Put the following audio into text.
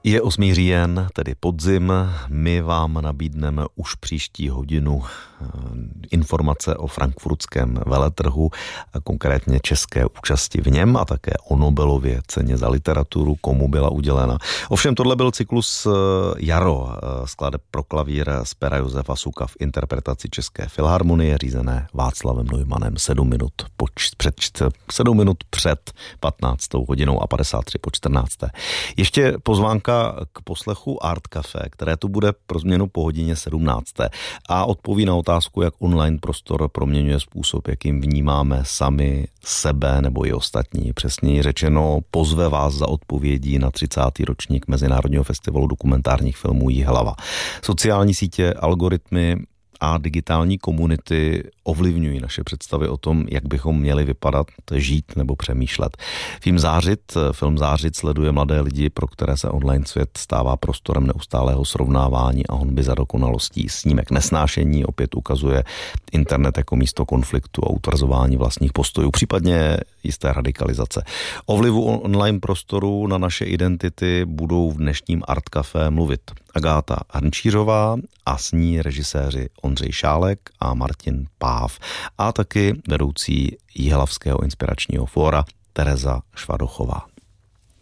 Je 8. říjen, tedy podzim. My vám nabídneme už příští hodinu informace o frankfurtském veletrhu, konkrétně české účasti v něm a také o Nobelově ceně za literaturu, komu byla udělena. Ovšem tohle byl cyklus Jaro, skladeb pro klavír z pera Josefa Suka v interpretaci České filharmonie, řízené Václavem Neumannem 7 minut před 15. hodinou a 53 po 14. Ještě pozvánka k poslechu Art Café, které tu bude pro změnu po hodině 17. a odpoví na otázku, jak online prostor proměňuje způsob, jakým vnímáme sami sebe nebo i ostatní. Přesněji řečeno, pozve vás za odpovědí na 30. ročník Mezinárodního festivalu dokumentárních filmů Jihlava. Sociální sítě, algoritmy a digitální komunity ovlivňují naše představy o tom, jak bychom měli vypadat, žít nebo přemýšlet. Film Zářit sleduje mladé lidi, pro které se online svět stává prostorem neustálého srovnávání a honby za dokonalostí. Snímek Nesnášení opět ukazuje internet jako místo konfliktu a utvrzování vlastních postojů, případně jisté radikalizace. O vlivu online prostoru na naše identity budou v dnešním Art Café mluvit Agáta Hrnčířová a s ní režiséři Ondřej Šálek a Martin Páv a taky vedoucí Jihlavského inspiračního fóra Tereza Švadochová.